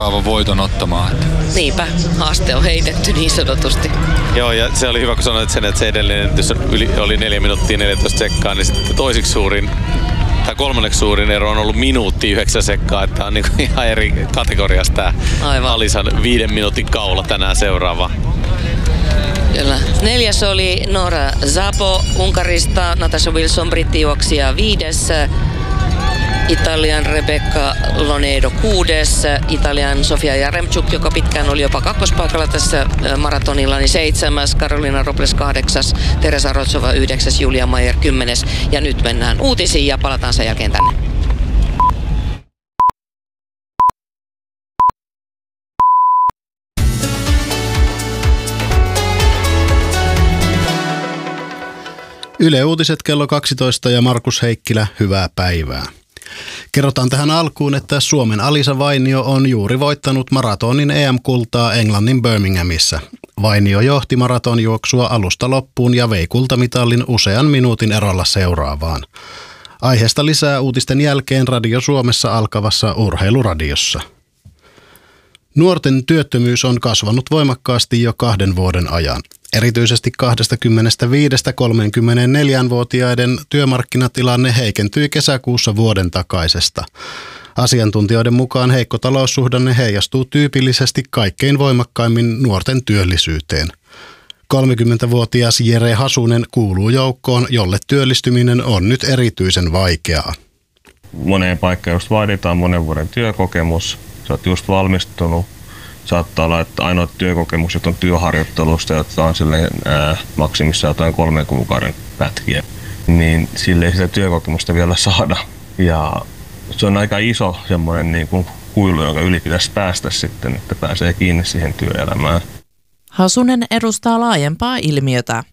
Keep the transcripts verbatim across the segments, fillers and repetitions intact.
Aivan voiton ottamaan. Niinpä, haaste on heitetty niin sanotusti. Joo, ja se oli hyvä, kun sanoit sen, että se edellinen ennätys oli neljä minuuttia neljätoista sekkaa, niin sitten toisiksi suurin, tai kolmanneksi suurin ero on ollut minuutti yhdeksän sekkaa, että on niin kuin ihan eri kategoriassa tämä Alisan viiden minuutin kaula tänään seuraava. Kyllä. Neljäs oli Nora Szabo Unkarista, Natasha Wilson brittijuoksija viides, Italian Rebecca Lonedo kuudes, Italian Sofia Jaremchuk, joka pitkään oli jopa kakkospaikalla tässä maratonilla, niin seitsemäs, Karolina Robles kahdeksas, Teresa Rotsova yhdeksäs, Julia Mayer kymmenes. Ja nyt mennään uutisiin ja palataan sen jälkeen tänne. Yle Uutiset kello kaksitoista ja Markus Heikkilä, hyvää päivää. Kerrotaan tähän alkuun, että Suomen Alisa Vainio on juuri voittanut maratonin E M-kultaa Englannin Birminghamissa. Vainio johti maratonjuoksua alusta loppuun ja vei kultamitalin usean minuutin erolla seuraavaan. Aiheesta lisää uutisten jälkeen Radio Suomessa alkavassa Urheiluradiossa. Nuorten työttömyys on kasvanut voimakkaasti jo kahden vuoden ajan. Erityisesti kaksikymmentäviisi–kolmekymmentäneljä-vuotiaiden työmarkkinatilanne heikentyi kesäkuussa vuoden takaisesta. Asiantuntijoiden mukaan heikko taloussuhdanne heijastuu tyypillisesti kaikkein voimakkaimmin nuorten työllisyyteen. kolmekymmentävuotias Jere Hasunen kuuluu joukkoon, jolle työllistyminen on nyt erityisen vaikeaa. Moneen paikkaan just vaaditaan monen vuoden työkokemus. Sä oot just valmistunut. Saattaa olla, että ainoat työkokemukset on työharjoittelusta, jotka on silleen, ää, maksimissa jotain kolmen kuukauden pätkiä. Niin sille ei sitä työkokemusta vielä saada. Ja se on aika iso semmoinen niin kuin kuilu, jonka yli pitäisi päästä sitten, että pääsee kiinni siihen työelämään. Hasunen edustaa laajempaa ilmiötä.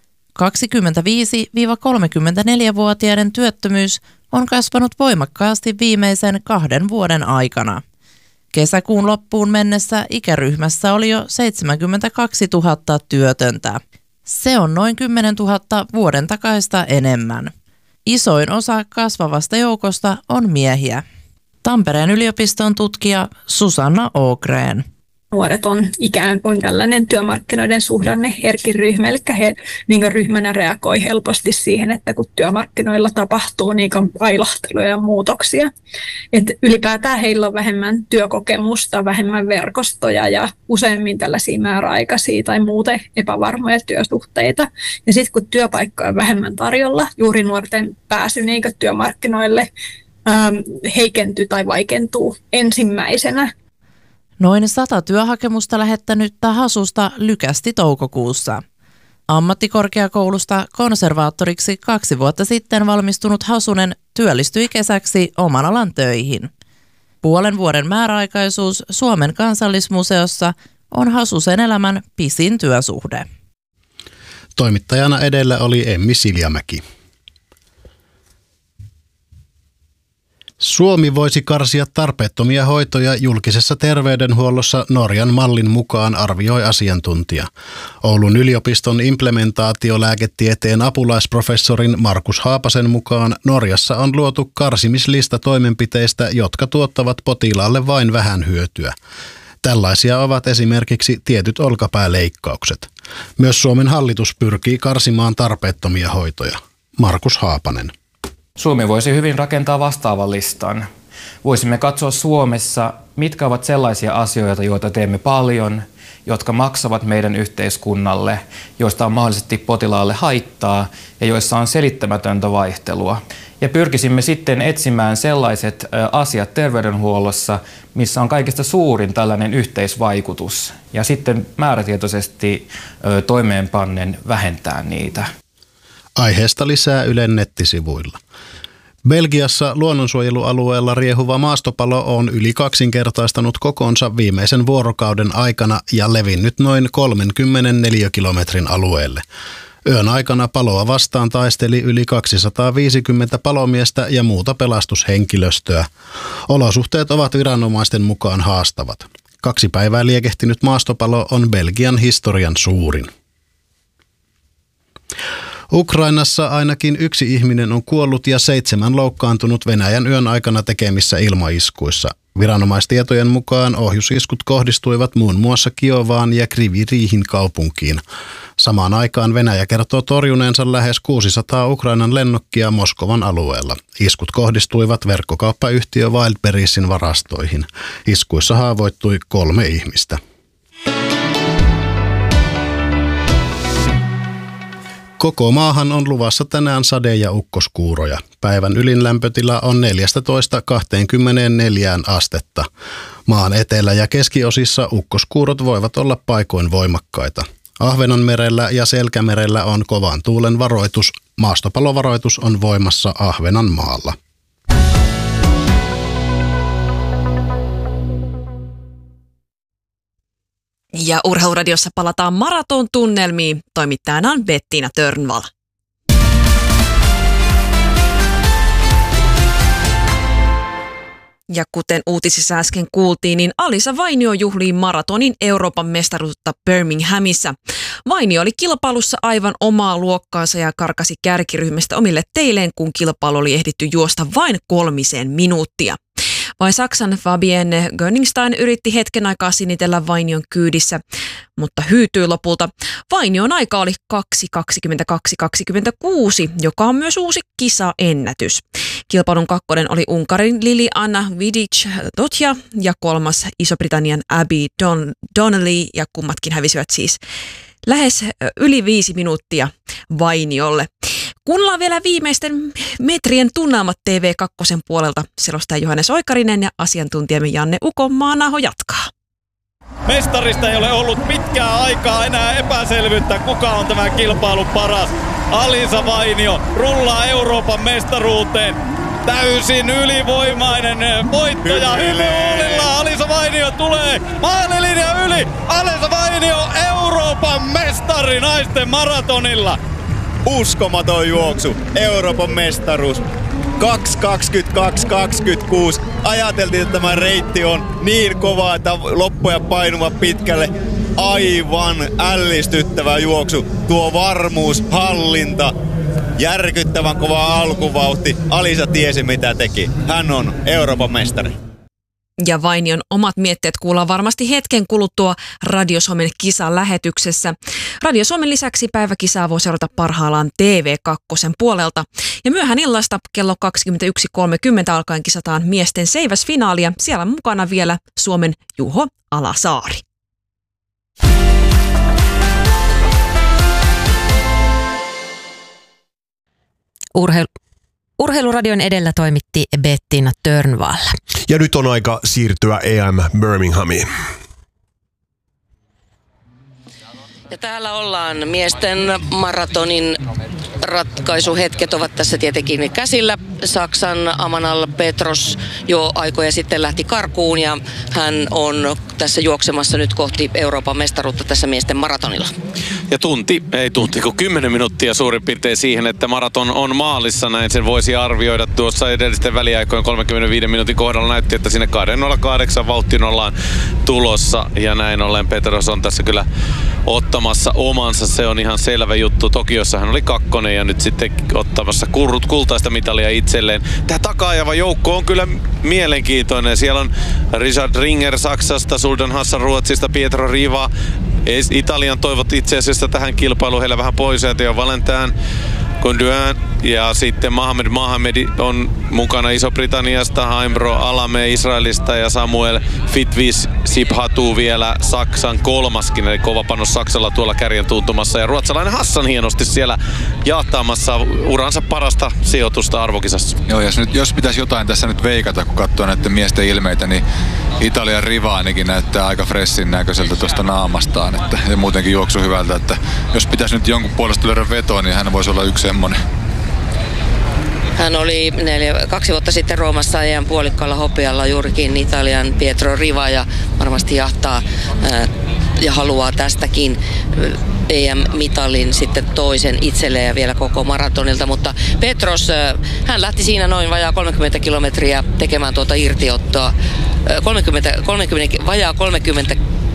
kaksikymmentäviisi–kolmekymmentäneljä-vuotiaiden työttömyys on kasvanut voimakkaasti viimeisen kahden vuoden aikana. Kesäkuun loppuun mennessä ikäryhmässä oli jo seitsemänkymmentäkaksituhatta työtöntä. Se on noin kymmenentuhatta vuoden takaista enemmän. Isoin osa kasvavasta joukosta on miehiä. Tampereen yliopiston tutkija Susanna Ågren. Nuoret on ikään kuin tällainen työmarkkinoiden suhdanne herkin ryhmä, eli he niin ryhmänä reagoi helposti siihen, että kun työmarkkinoilla tapahtuu niin ailahteluja ja muutoksia. Et ylipäätään heillä on vähemmän työkokemusta, vähemmän verkostoja ja useimmin tällaisia määräaikaisia tai muuten epävarmoja työsuhteita. Ja sitten kun työpaikkoja on vähemmän tarjolla, juuri nuorten pääsy niin työmarkkinoille ähm, heikentyy tai vaikentuu ensimmäisenä. Noin sata työhakemusta lähettänyttä Hasusta lykästi toukokuussa. Ammattikorkeakoulusta konservaattoriksi kaksi vuotta sitten valmistunut Hasunen työllistyi kesäksi oman alan töihin. Puolen vuoden määräaikaisuus Suomen kansallismuseossa on Hasusen elämän pisin työsuhde. Toimittajana edellä oli Emmi Siljamäki. Suomi voisi karsia tarpeettomia hoitoja julkisessa terveydenhuollossa Norjan mallin mukaan, arvioi asiantuntija. Oulun yliopiston implementaatiolääketieteen apulaisprofessorin Markus Haapasen mukaan Norjassa on luotu karsimislista toimenpiteistä, jotka tuottavat potilaalle vain vähän hyötyä. Tällaisia ovat esimerkiksi tietyt olkapääleikkaukset. Myös Suomen hallitus pyrkii karsimaan tarpeettomia hoitoja. Markus Haapanen. Suomi voisi hyvin rakentaa vastaavan listan. Voisimme katsoa Suomessa, mitkä ovat sellaisia asioita, joita teemme paljon, jotka maksavat meidän yhteiskunnalle, joista on mahdollisesti potilaalle haittaa ja joissa on selittämätöntä vaihtelua. Ja pyrkisimme sitten etsimään sellaiset asiat terveydenhuollossa, missä on kaikista suurin tällainen yhteisvaikutus, ja sitten määrätietoisesti toimeenpannen vähentää niitä. Aiheesta lisää Ylen nettisivuilla. Belgiassa luonnonsuojelualueella riehuva maastopalo on yli kaksinkertaistanut kokonsa viimeisen vuorokauden aikana ja levinnyt noin kolmekymmentä neliökilometrin alueelle. Yön aikana paloa vastaan taisteli yli kaksisataaviisikymmentä palomiestä ja muuta pelastushenkilöstöä. Olosuhteet ovat viranomaisten mukaan haastavat. Kaksi päivää liekehtinyt maastopalo on Belgian historian suurin. Ukrainassa ainakin yksi ihminen on kuollut ja seitsemän loukkaantunut Venäjän yön aikana tekemissä ilmaiskuissa. Viranomaistietojen mukaan ohjusiskut kohdistuivat muun muassa Kiovaan ja Kryvyi-Rihin kaupunkiin. Samaan aikaan Venäjä kertoo torjuneensa lähes kuusisataa Ukrainan lennokkia Moskovan alueella. Iskut kohdistuivat verkkokauppayhtiö Wildberriesin varastoihin. Iskuissa haavoittui kolme ihmistä. Koko maahan on luvassa tänään sade- ja ukkoskuuroja. Päivän ylin lämpötila on neljätoista kaksikymmentäneljä astetta. Maan etelä- ja keskiosissa ukkoskuurot voivat olla paikoin voimakkaita. Ahvenanmerellä ja Selkämerellä on kovan tuulen varoitus. Maastopalovaroitus on voimassa Ahvenanmaalla. Ja Urheiluradiossa palataan maraton tunnelmiin. Toimittajana on Bettina Törnvall. Ja kuten uutisissa äsken kuultiin, niin Alisa Vainio juhlii maratonin Euroopan mestaruutta Birminghamissa. Vainio oli kilpailussa aivan omaa luokkaansa ja karkasi kärkiryhmästä omille teilleen, kun kilpailu oli ehditty juosta vain kolmiseen minuuttia. Vain Saksan Fabienne Gönningstein yritti hetken aikaa sinitellä Vainion kyydissä, mutta hyytyi lopulta. Vainion aika oli kaksi kaksikymmentäkaksi kaksikymmentäkuusi, joka on myös uusi kisaennätys. Kilpailun kakkonen oli Unkarin Lili-Anna Vidic-Dotja ja kolmas Iso-Britannian Abby Don- Donnelly, ja kummatkin hävisivät siis lähes yli viisi minuuttia Vainiolle. Kuunnellaan vielä viimeisten metrien tunnelmat T V kaksi puolelta. Selostaja Johannes Oikarinen ja asiantuntijamme Janne Ukonmaanaho jatkaa. Mestarista ei ole ollut pitkää aikaa enää epäselvyyttä, kuka on tämän kilpailun paras. Alisa Vainio rullaa Euroopan mestaruuteen. Täysin ylivoimainen voittaja. Hymy-huulilla Alisa Vainio tulee maalilinja yli. Alisa Vainio Euroopan mestari naisten maratonilla. Uskomaton juoksu, Euroopan mestaruus. kaksi kaksikymmentäkaksi kaksikymmentäkuusi. Ajateltiin, että tämä reitti on niin kova, että loppuja painuvat pitkälle. Aivan ällistyttävä juoksu. Tuo varmuus, hallinta, järkyttävän kova alkuvauhti. Alisa tiesi mitä teki. Hän on Euroopan mestari. Ja Vainion omat mietteet kuullaan varmasti hetken kuluttua Radio Suomen kisan lähetyksessä. Radio Suomen lisäksi päiväkisaa voi seurata parhaillaan T V kaksi puolelta. Ja myöhään illasta kello kaksikymmentäyksi kolmekymmentä alkaen kisataan miesten seiväsfinaalia. Siellä on mukana vielä Suomen Juho Alasaari. Urheilu. Urheiluradion edellä toimitti Bettina Törnvall. Ja nyt on aika siirtyä E M Birminghamiin. Ja täällä ollaan. Miesten maratonin ratkaisuhetket ovat tässä tietenkin käsillä. Saksan Amanal Petros jo aikoja sitten lähti karkuun ja hän on tässä juoksemassa nyt kohti Euroopan mestaruutta tässä miesten maratonilla. Ja tunti, ei tunti, kun kymmenen minuuttia suurin piirtein siihen, että maraton on maalissa. Näin sen voisi arvioida. Tuossa edellisten väliaikojen kolmekymmentäviisi minuutin kohdalla näytti, että sinne kaksi nolla kahdeksan vauhtiin ollaan tulossa. Ja näin ollen Petros on tässä kyllä ottamassa omansa. Se on ihan selvä juttu. Tokiossa hän oli kakkonen ja nyt sitten ottamassa kurrut kultaista mitalia itselleen. Tämä taka-ajava joukko on kyllä mielenkiintoinen. Siellä on Richard Ringer Saksasta, Suldan Hassan Ruotsista, Pietro Riva. Italian toivot itse asiassa tähän kilpailuun heillä vähän pois. Theo Valentin, Gondouin ja sitten Mohamed Mohamed on mukana Iso-Britanniasta, Haimro Alame Israelista ja Samuel Fitvis Sibhatu vielä Saksan kolmaskin, eli kova panos Saksalla tuolla kärjen tuntumassa. Ja ruotsalainen Hassan hienosti siellä jahtaamassa uransa parasta sijoitusta arvokisassa. Joo, jos, nyt, jos pitäisi jotain tässä nyt veikata, kun katsoo näiden miesten ilmeitä, niin Italian Riva ainakin näyttää aika freshin näköiseltä tuosta naamastaan. Että, ja muutenkin juoksu hyvältä, että jos pitäisi nyt jonkun puolesta löydä vetoa, niin hän voisi olla yksi semmoinen. Hän oli neljä, kaksi vuotta sitten Roomassa ajan puolikkaalla hopealla juurikin Italian Pietro Riva ja varmasti jahtaa ää, ja haluaa tästäkin E M-mitalin sitten toisen itselleen ja vielä koko maratonilta, mutta Petros, hän lähti siinä noin vajaa kolmekymmentä kilometriä tekemään tuota irtiottoa, kolmekymmentä, kolmekymmentä, vajaa kolmekymmentä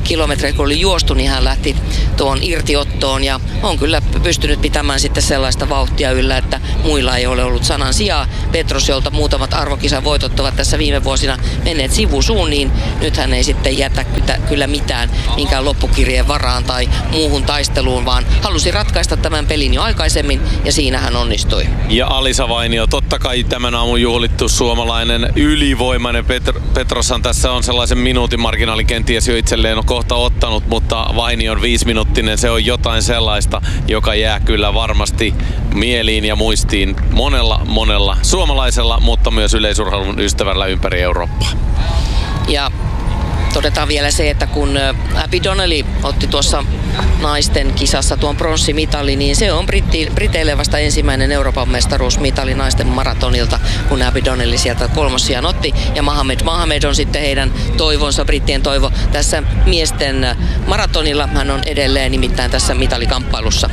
kilometriä kun oli juostu, niin hän lähti tuon irtiottoon ja on kyllä pystynyt pitämään sitten sellaista vauhtia yllä, että muilla ei ole ollut sanan sijaa. Petros, jolta muutamat arvokisan voitot ovat tässä viime vuosina menneet sivusuun, niin nyt hän ei sitten jätä kyllä mitään minkään loppukirjeen varaan tai muuhun taisteluun, vaan halusi ratkaista tämän pelin jo aikaisemmin ja siinä hän onnistui. Ja Alisa Vainio, totta kai tämän aamun juhlittu suomalainen ylivoimainen Petr- Petroshan tässä on sellaisen minuutin marginaalin kenties jo itselleen on kohta ottanut, mutta Vainion viisiminuuttinen, se on jotain sellaista, joka jää kyllä varmasti mieliin ja muistiin monella monella suomalaisella, mutta myös yleisurheilun ystävällä ympäri Eurooppaa. Ja todetaan vielä se, että kun Abby Donnelly otti tuossa naisten kisassa tuon pronssimitali, niin se on Britti, Briteille vasta ensimmäinen Euroopan mestaruusmitali naisten maratonilta, kun Abby Donnelly sieltä kolmossiaan otti. Ja Mohamed Mohamed on sitten heidän toivonsa, brittien toivo tässä miesten maratonilla. Hän on edelleen nimittäin tässä mitalikamppailussa.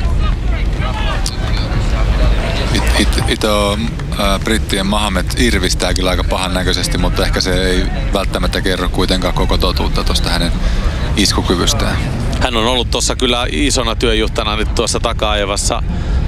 It, it, ito ää, brittien Mohamed irvistää kyllä aika pahan näköisesti, mutta ehkä se ei välttämättä kerro kuitenkaan koko totuutta tuosta hänen iskukyvystään. Hän on ollut tuossa kyllä isona työjuhtana nyt tuossa taka-ajavassa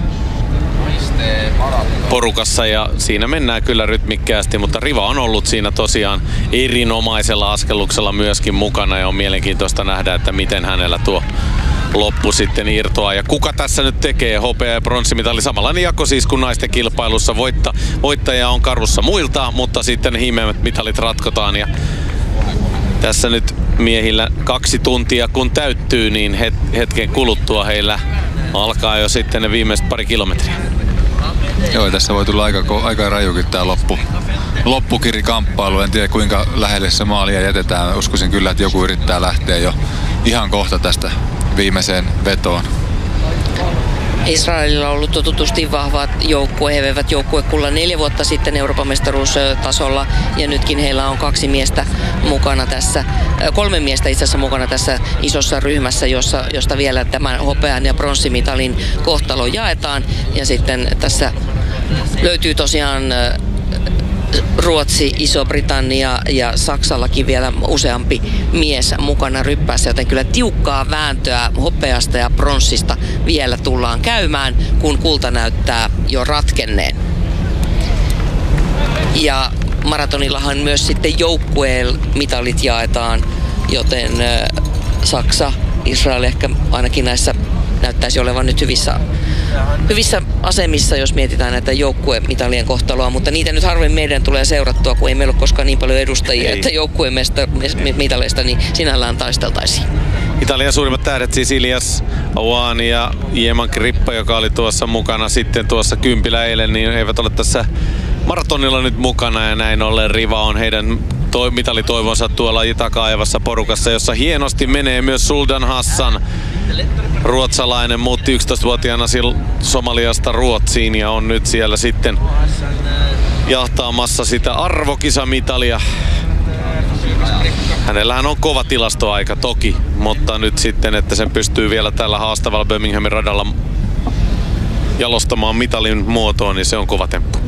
porukassa ja siinä mennään kyllä rytmikkäästi, mutta Riva on ollut siinä tosiaan erinomaisella askelluksella myöskin mukana ja on mielenkiintoista nähdä, että miten hänellä tuo loppu sitten irtoaa. Ja kuka tässä nyt tekee hopea- ja pronssimitali? Samanlainen jako siis kuin naisten kilpailussa. Voitta, voittaja on karussa muilta, mutta sitten himeät mitalit ratkotaan. Ja tässä nyt miehillä kaksi tuntia kun täyttyy, niin het- hetken kuluttua heillä alkaa jo sitten ne viimeiset pari kilometriä. Joo, tässä voi tulla aika, aika rajukin tää loppu, loppukirikamppailu. En tiedä kuinka lähelle se maalia jätetään. Uskoisin kyllä, että joku yrittää lähteä jo ihan kohta tästä viimeiseen vetoon. Israelilla on ollut totutusti vahvat joukkue. He veivät joukkuekulla neljä vuotta sitten Euroopan mestaruustasolla ja nytkin heillä on kaksi miestä mukana tässä, kolme miestä itse asiassa mukana tässä isossa ryhmässä, jossa, josta vielä tämän hopean ja pronssimitalin kohtalo jaetaan. Ja sitten tässä löytyy tosiaan Ruotsi, Iso-Britannia ja Saksallakin vielä useampi mies mukana ryppäässä, joten kyllä tiukkaa vääntöä hopeasta ja pronssista vielä tullaan käymään, kun kulta näyttää jo ratkenneen. Ja maratonillahan myös sitten joukkueen mitalit jaetaan, joten Saksa, Israel ehkä ainakin näissä näyttäisi olevan nyt hyvissä, hyvissä asemissa, jos mietitään näitä joukkuemitalien kohtaloa, mutta niitä nyt harvemmin meidän tulee seurattua, kun ei meillä ole koskaan niin paljon edustajia, ei. Että joukkuemitaleista niin sinällään taisteltaisiin. Italian suurimmat tähdet siis Ilias Awani ja Jeman Krippa, joka oli tuossa mukana sitten tuossa kympillä eilen, niin eivät ole tässä maratonilla nyt mukana ja näin ollen Riva on heidän toi, mitalitoivonsa tuolla taka-ajavassa porukassa, jossa hienosti menee myös Sultan Hassan. Ruotsalainen muutti yksitoistavuotiaana Somaliasta Ruotsiin ja on nyt siellä sitten jahtaamassa sitä arvokisamitalia. Hänellähän on kova tilastoaika toki, mutta nyt sitten, että sen pystyy vielä tällä haastavalla Birminghamin radalla jalostamaan mitalin muotoon, niin se on kova temppu.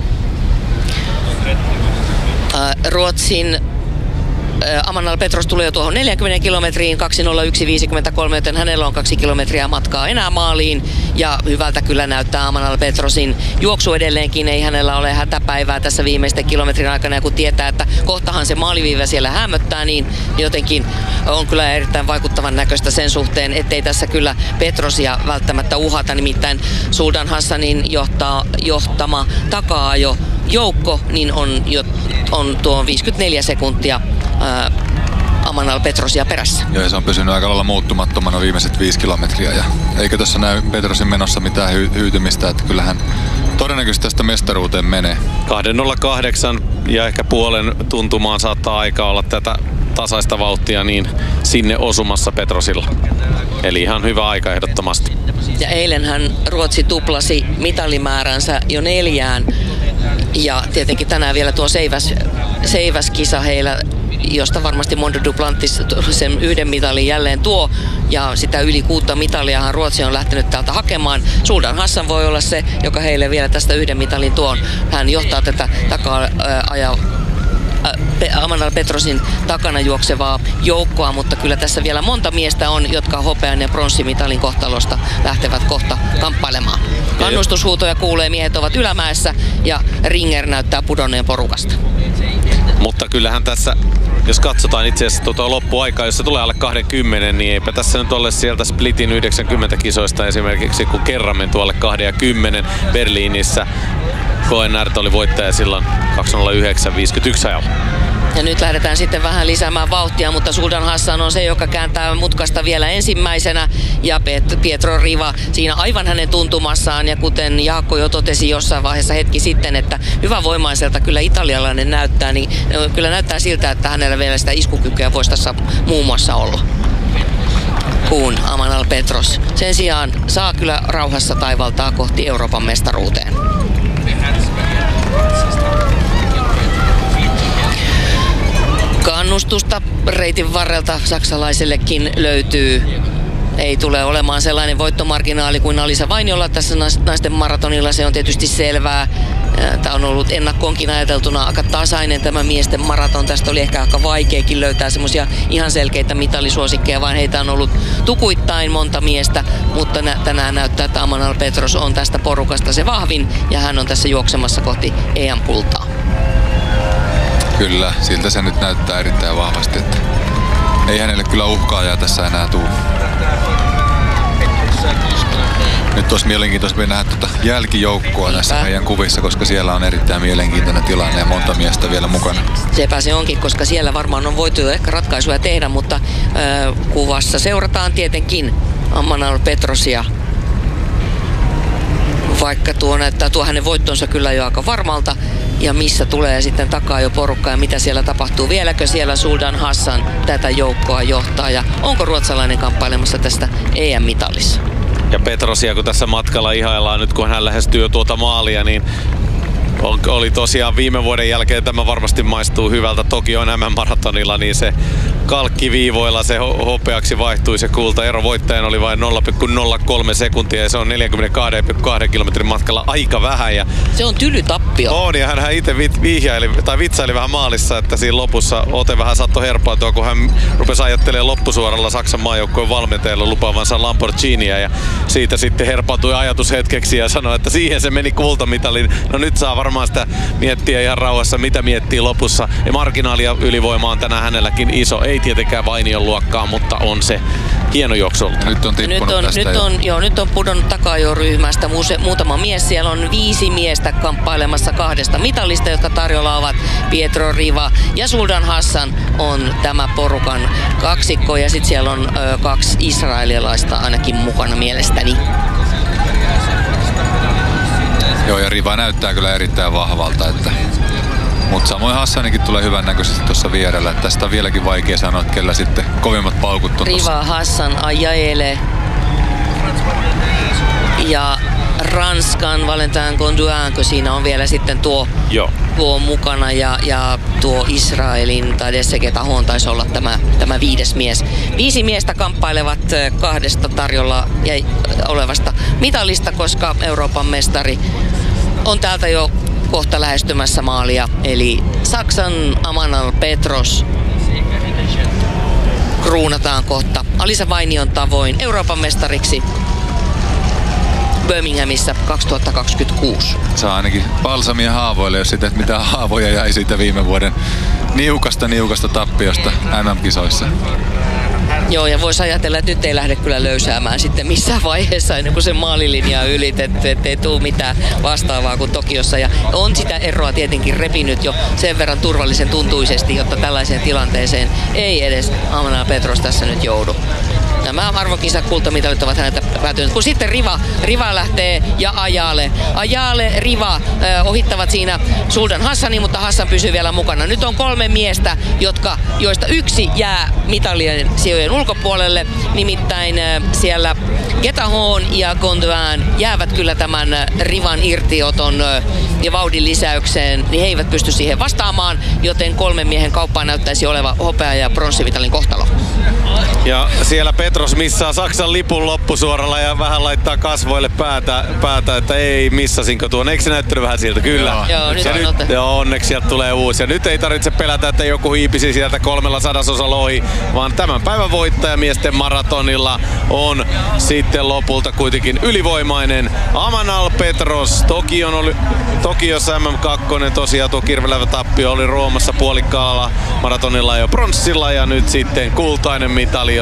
Ruotsin Amanal Petros tulee jo tuohon neljäkymmentä kilometriin, kaksi nolla yksi viisikymmentäkolme, joten hänellä on kaksi kilometriä matkaa enää maaliin. Ja hyvältä kyllä näyttää Amanal Petrosin juoksu edelleenkin, ei hänellä ole hätäpäivää tässä viimeisten kilometrin aikana. Ja kun tietää, että kohtahan se maaliviiva siellä hämöttää, niin jotenkin on kyllä erittäin vaikuttavan näköistä sen suhteen, ettei tässä kyllä Petrosia välttämättä uhata. Nimittäin Sultan Hassanin johtaa, johtama takaa-ajo joukko, niin on, jo, on tuo viisikymmentäneljä sekuntia ää, Amanal Petrosia perässä. Joo, ja se on pysynyt aika lailla muuttumattomana viimeiset viisi kilometriä. Ja eikö tässä näy Petrosin menossa mitään hy- hyytymistä, että kyllähän todennäköisesti tästä mestaruuteen menee. kaksi nolla kahdeksan ja ehkä puolen tuntumaan saattaa aika olla tätä tasaista vauhtia niin sinne osumassa Petrosilla. Eli ihan hyvä aika ehdottomasti. Ja eilenhän Ruotsi tuplasi mitalimääränsä jo neljään. Ja tietenkin tänään vielä tuo seiväs, seiväskisa heillä, josta varmasti Mondo Duplantis sen yhden mitalin jälleen tuo. Ja sitä yli kuutta mitaliahan Ruotsi on lähtenyt täältä hakemaan. Sultan Hassan voi olla se, joka heille vielä tästä yhden mitalin tuo. Hän johtaa tätä takaa-aja Amanal Petrosin takana juoksevaa joukkoa, mutta kyllä tässä vielä monta miestä on, jotka hopean ja pronssimitalin kohtalosta lähtevät kohta kamppailemaan. Kannustushuutoja kuulee, miehet ovat ylämäessä ja Ringer näyttää pudonneen porukasta. Mutta kyllähän tässä, jos katsotaan itse asiassa tuota loppuaikaa, jos se tulee alle kaksikymmentä, niin eipä tässä nyt ole sieltä Splitin yhdeksänkymmentä kisoista esimerkiksi, kun kerran menty alle kaksikymmentä Berliinissä. Koenärt oli voittaja silloin kaksi nolla yhdeksän viisikymmentäyksi ajalla. Ja nyt lähdetään sitten vähän lisäämään vauhtia, mutta Suldan Hassan on se, joka kääntää mutkasta vielä ensimmäisenä. Ja Pietro Riva siinä aivan hänen tuntumassaan. Ja kuten Jaakko jo totesi jossain vaiheessa hetki sitten, että hyvävoimaiselta kyllä italialainen näyttää, niin kyllä näyttää siltä, että hänellä vielä sitä iskukykyä voisi tässä muun muassa olla. Kun Amanal Petros sen sijaan saa kyllä rauhassa taivaltaa kohti Euroopan mestaruuteen. Kannustusta reitin varrelta saksalaisellekin löytyy. Ei tule olemaan sellainen voittomarginaali kuin Alisa Vainiolla tässä naisten maratonilla, se on tietysti selvää. Tämä on ollut ennakkoonkin ajateltuna aika tasainen tämä miesten maraton. Tästä oli ehkä aika vaikeakin löytää semmoisia ihan selkeitä mitalisuosikkeja, vaan heitä on ollut tukuittain monta miestä. Mutta tänään näyttää, että Amanal Petros on tästä porukasta se vahvin ja hän on tässä juoksemassa kohti E M-kultaa. Kyllä, siltä se nyt näyttää erittäin vahvasti, että ei hänelle kyllä uhkaajaa tässä enää tule. Nyt olisi mielenkiintoista nähdä tuota jälkijoukkoa näissä meidän kuvissa, koska siellä on erittäin mielenkiintoinen tilanne ja monta miestä vielä mukana. Sepä se onkin, koska siellä varmaan on voitu ehkä ratkaisuja tehdä, mutta äh, kuvassa seurataan tietenkin Amanal Petrosia. Vaikka tuo näyttää tuo hänen voittonsa kyllä jo aika varmalta. Ja missä tulee sitten takaa jo porukka ja mitä siellä tapahtuu. Vieläkö siellä Suldan Hassan tätä joukkoa johtaa ja onko ruotsalainen kamppailemassa tästä E M-mitalissa? Ja Petrosia, kun tässä matkalla ihaillaan nyt, kun hän lähestyy tuota maalia, niin oli tosiaan viime vuoden jälkeen, tämä varmasti maistuu hyvältä Tokion M M-maratonilla, niin se kalkkiviivoilla se hopeaksi vaihtui se kulta. Ero voittajan oli vain nolla pilkku nolla kolme sekuntia ja se on neljäkymmentäkaksi pilkku kaksi kilometrin matkalla aika vähän. Ja se on tyly tappio. On, ja hän itse vihjaili, tai vitsaili vähän maalissa, että siinä lopussa Ote vähän saattoi herpaantua, kun hän rupesi ajattelemaan loppusuoralla Saksan maajoukkojen valmentajalla lupaavansa Lamborghinia ja siitä sitten herpaantui ajatus hetkeksi ja sanoi, että siihen se meni kultamitalin. No nyt saa varmaan sitä miettiä ihan rauhassa, mitä miettii lopussa. Ja marginaalia ylivoima on tänään hänelläkin iso. Ei tietenkään Vainion luokkaa, mutta on se hieno juoksu. Nyt on tippunut nyt on, tästä nyt jo. on, joo, nyt on pudonnut takaa jo ryhmästä muutama mies. Siellä on viisi miestä kamppailemassa kahdesta mitalista, jotka tarjolla ovat Pietro Riva ja Suldan Hassan on tämä porukan kaksikko. Ja sitten siellä on ö, kaksi israelilaista ainakin mukana mielestäni. Joo, ja Riva näyttää kyllä erittäin vahvalta, että mutta samoin Hassanikin tulee hyvän näköisesti tuossa vierellä. Että tästä on vieläkin vaikea sanoa, että kellä sitten kovimmat paukut on Riva, tossa. Hassan, Ajaele ja Ranskan Valentin Gondouin, kun siinä on vielä sitten tuo, tuo mukana ja, ja tuo Israelin tai Desseke Tahon taisi olla tämä, tämä viides mies. Viisi miestä kamppailevat kahdesta tarjolla ja olevasta mitalista, koska Euroopan mestari on täältä jo kohta lähestymässä maalia, eli Saksan Amanal Petros kruunataan kohta Alisa Vainion tavoin Euroopan mestariksi Birminghamissa kaksituhattakaksikymmentäkuusi. Saa ainakin balsamia haavoille, jos sitä, mitä haavoja jäi siitä viime vuoden niukasta niukasta tappiosta M M-kisoissa. Joo, ja voisi ajatella, että nyt ei lähde kyllä löysäämään sitten missään vaiheessa ennen kuin sen maalilinjaa ylitetty, ettei tule mitään vastaavaa kuin Tokiossa. Ja on sitä eroa tietenkin repinyt jo sen verran turvallisen tuntuisesti, jotta tällaiseen tilanteeseen ei edes Amanal Petros tässä nyt joudu. Nämä arvokisa kultamitalit ovat häneltä päätyneet. Kun sitten Riva, Riva lähtee ja Ajale. Ajale, Riva äh, ohittavat siinä Suldan Hassanin, mutta Hassan pysyy vielä mukana. Nyt on kolme miestä, jotka, joista yksi jää mitalien sijojen ulkopuolelle. Nimittäin äh, siellä Getahon ja Gondouin jäävät kyllä tämän Rivan irtioton äh, ja vauhdin lisäykseen. Niin he eivät pysty siihen vastaamaan, joten kolmen miehen kauppaan näyttäisi oleva hopea- ja pronssimitalin kohtalo. Ja Ja siellä Petros missaa Saksan lipun loppusuoralla ja vähän laittaa kasvoille päätä, päätä että ei missasinko tuon. Eikö se näyttänyt vähän siltä? Kyllä. Joo, joo, nyt ja on nyt, ote. joo, onneksi sieltä tulee uusi. Ja nyt ei tarvitse pelätä, että joku hiipisi sieltä kolmella sadasosalla ohi, vaan tämän päivän voittaja miesten maratonilla on sitten lopulta kuitenkin ylivoimainen Amanal Petros. Tokion oli, Tokiossa M M kaksi tosiaan tuo kirvelevä tappio oli Roomassa puolikkaalla maratonilla jo pronssilla ja nyt sitten kultainen mitali